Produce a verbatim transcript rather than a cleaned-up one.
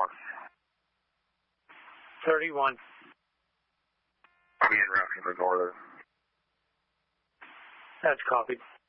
thirty-one. thirty-one. I'll be in route from the northern. That's copied.